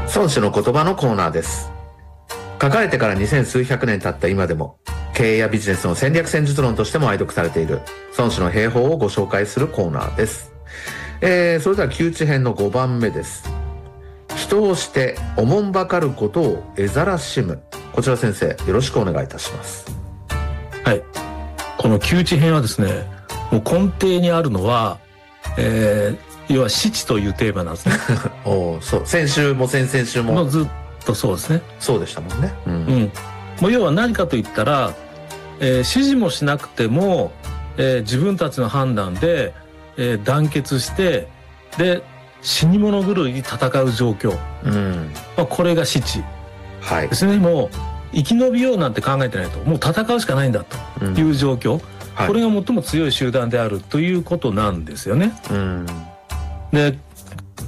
孫子の言葉のコーナーです。書かれてから2000数百年経った今でも、経営やビジネスの戦略戦術論としても愛読されている孫子の兵法をご紹介するコーナーです。それでは窮地編の5番目です。人をしておもんばかることを得ざらしむ。こちら先生、よろしくお願いいたします。 はい、この窮地編はですね、もう根底にあるのは、要は死地というテーマなんですね。 そう、先週も先々週もずっとそうですね。 そうでしたもんね。 もう要は何かといったら、指示もしなくても、自分たちの判断で、団結してで死に物狂いに戦う状況、これが死地ですね。もう生き延びようなんて考えてないと、もう戦うしかないんだという状況、これが最も強い集団であるということなんですよね。で